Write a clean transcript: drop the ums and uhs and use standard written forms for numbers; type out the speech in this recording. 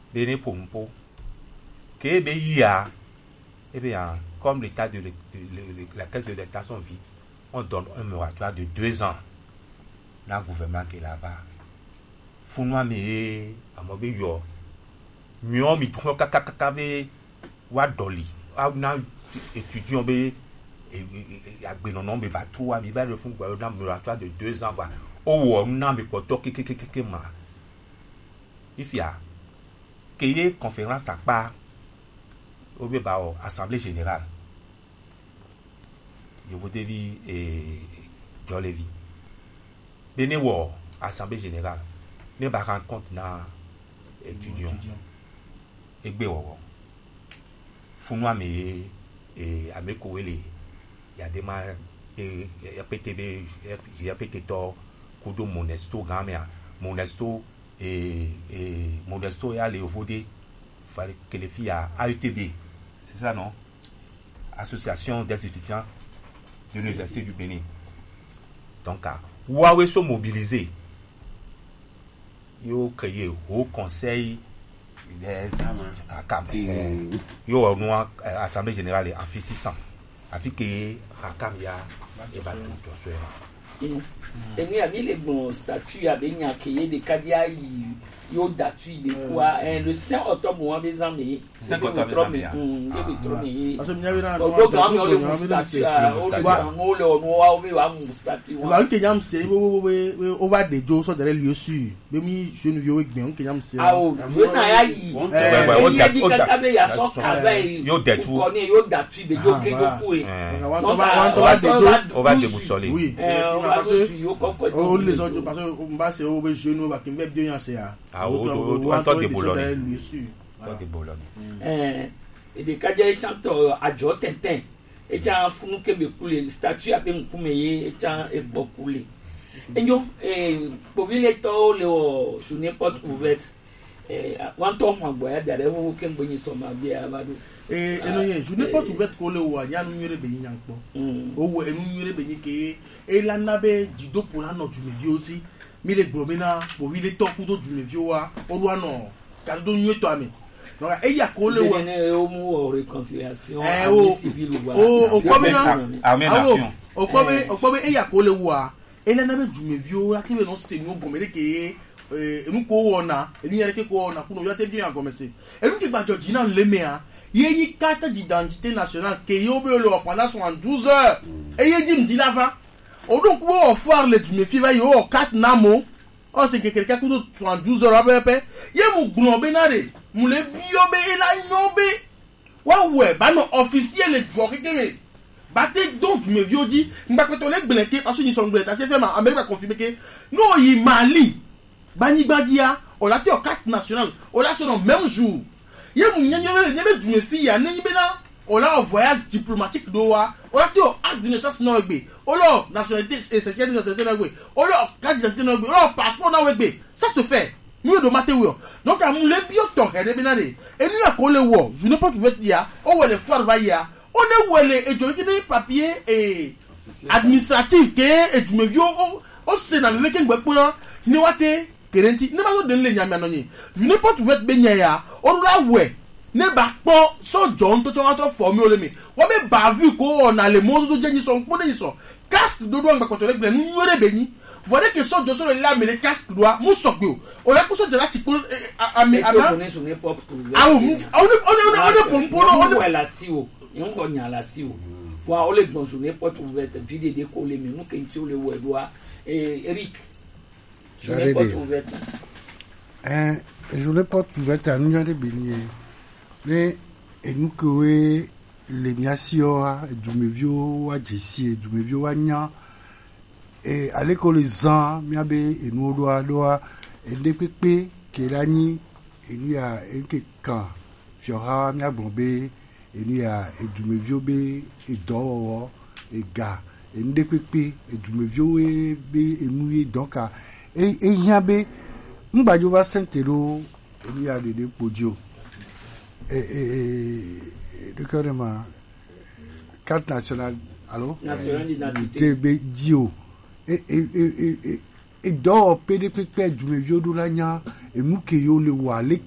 Béné Pompo, Kébéia, eh bien, comme l'état de la caisse de l'État sont vides, on donne un moratoire de 2 ans dans le gouvernement qui est là-bas. Founoua me amobe yo mio mi tro kaka be wa doli a na étudiant be agbenonon be batou a mi ba le fun gba na moratoire de 2 ans va o wo na me poto keke ma ifia keye conférence à part au be ba assemblée générale je vous dis John Levy bene wo assemblée générale ne ba rencontre na étudiant egbe wo funwa me amekowele ya dema ya PTB ya PTTO kudo monesto gamia monesto monesto ya le vode fallait que les filles à AETB c'est ça non association des étudiants de l'université du Bénin donc Huawei sont mobilisés yo créé au conseil des ACAM yo on assemblée générale en fait 600 avec que ACAM ya et ba tout ça et ni ami les bons statuts avec nya créé des cadia yo datu de quoi le 5 octobre moi mes amis 5 octobre parce que nya vira o grand le statut o statut ba nke nyam se we over the jo so there lieu sur be mi jeune vieux egbe nke nyam se o na ya yi o di kakabe ya so kabe yo datu ko ni yo datu be yo ke go ku over the busoli oui parce que o les autres parce que on va se o be jeune ba kimbe bien ya se ya on tente de Bologne et des cadets chantent à Joe Tintin et tiens funu que be coulé statut a bien coumé et tiens et beaucoup coulé et yo pour venir to le sur n'importe ouverte one temps on boya derrière vous que bonne soma bien abado no ye je n'ai pas ouverte ko le wa ya nu yere be nyan po o wo enu yere be ni ke e la nabe jido pour la no du medio aussi mi le bromena pour vi le to ku do du medio wa o lo no ka do nyu to ami donc e ya ko le wa o mu réconciliation civile o ko be na armée nation o ko be e ya ko le wa e la nabe du medio la ki be no se no bomere ke enu ko wona enu yere ke ko wona kuno ya te bien agomese enu ki ba joji na le mea yéyi carte d'identité nationale que yobe le pendant 72 heures et yédi m'di lava o donc wo foire le du fi va yo 4 namo o c'est que quelqu'un qui 72 heures abepe yé mu glombe na re mu le biobe e la nyobe wa we ba no officiel le jo kekere ba te donc du me viodi mba ko to le gbleke parce que ni son gbleke c'est fait ma Amérique confirmer que no yi Mali bani gbadia o la te o carte nationale o la son même jour ye mu nyanyere nyebe du me fi ya ni bena o la voyage diplomatique do wa o la te o acte de naissance na egbe o lo nationalité et certificat de nationalité na egbe o lo carte d'identité na egbe o lo passeport na egbe ça se fait mi do mate wo donc a mu le bio to he de bena de eni na ko le wo je ne peux pas te ya o we le foire va ya o ne wele e jo ki ni papier et administratif que e du me vio o se na me ke ngbe po ni wate kerenti ne ba so de le nyame anonye je ne peux pas te benya ya o la we ne ba po so John to to former ole mi wo be ba vu ko na le monde do jeni so npo ni so casque do do ngba ko to le gbe nu re beni voilà que so jo so le la me le casque do mu so gbe o la ko so je la ti ko ami ama on la si o yon ko nya la si o fois on le bon journée porte ouverte vide de ko le mi nu ke nti o le wo doa Eric journée porte ouverte je voulais pas trouver ta nuit de béni mais et nous que les niasio du mevio wa jesi du mevio wa nya et à l'école les ans miabe et nous doit et de pepe que lani et nous ya et que quand fiora mia bombe et nous ya et du mevio be et do et ga et de pepe et du mevio be et nous donc et yabe Mbadio va Saint-Héro, il y a des podios. De carrément, carte nationale, allô? Nationale d'identité. Dio. Et d'or, PDP, du Mévio de l'Agna, et Moukeyo le Wale.